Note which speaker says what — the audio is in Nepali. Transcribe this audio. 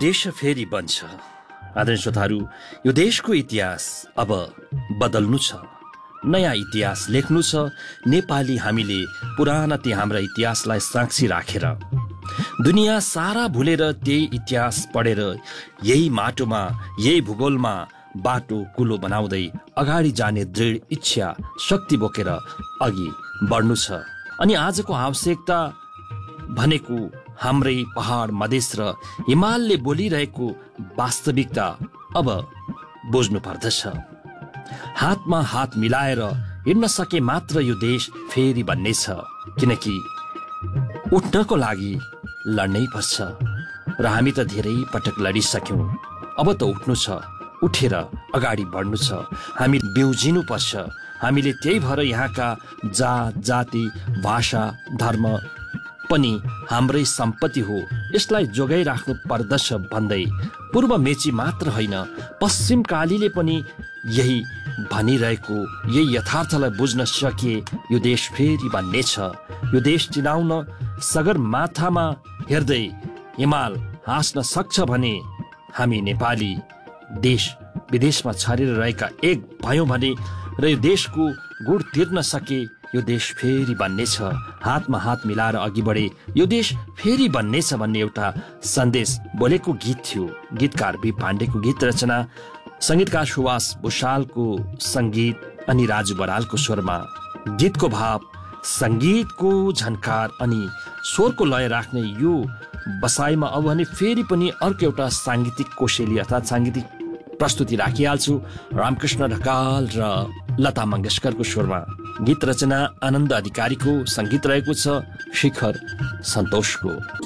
Speaker 1: देश फेरि बन्छ। आदरणीय श्रोताहरू, यो देशको इतिहास अब बदल्नु छ, नयाँ इतिहास लेख्नु छ। नेपाली हामीले पुराना ती हाम्रा इतिहासलाई साक्षी राखेर दुनियाँ सारा भुलेर त्यही इतिहास पढेर यही माटोमा यही भूगोलमा बाटो कुलो बनाउँदै अगाडि जाने दृढ इच्छा शक्ति बोकेर अघि बढ्नु छ। अनि आजको आवश्यकता भनेको हाम्रै पहाड मधेस र हिमालले बोलिरहेको वास्तविकता अब बुझ्नु पर्दछ। हातमा हात मिलाएर हिँड्न सके मात्र यो देश फेरि बन्नेछ, किनकि उठ्नको लागि लड्नै पर्छ र हामी त धेरै पटक लडिसक्यौँ। अब त उठ्नु छ, उठेर अगाडि बढ्नु छ। हामी बिउजिनु पर्छ। हामीले त्यही भएर यहाँका जात जाति भाषा धर्म पनि हाम्रै सम्पत्ति हो, यसलाई जोगाइराख्नु पर्दछ भन्दै पूर्व मेची मात्र होइन पश्चिम कालीले पनि यही भनिरहेको यही यथार्थलाई बुझ्न सके यो देश फेरि बन्नेछ। यो देश चिनाउन सगरमाथामा हेर्दै हिमाल हाँस्न सक्छ भने हामी नेपाली देश विदेशमा छरेर रहेका एक भयौँ भने र यो देशको गुण तिर्न सके यो देश फेरि बन्नेछ। हातमा हात मिलाएर अघि बढे यो देश फेरि बन्नेछ भन्ने एउटा सन्देश बोलेको गीत थियो। गीतकार बी पाण्डेको गीत रचना, सङ्गीतकार सुभाष भुषालको सङ्गीत अनि राजु बरालको स्वरमा। गीतको भाव, सङ्गीतको झन्कार अनि स्वरको लय राख्ने यो बसाइमा अब भने फेरि पनि अर्को एउटा साङ्गीतिक कोशेली अर्थात् साङ्गीतिक प्रस्तुति राखिहाल्छु। रामकृष्ण ढकाल र लता मङ्गेशकरको स्वरमा। गीत रचना आनन्द अधिकारीको, सङ्गीत रहेको छ शिखर सन्तोषको।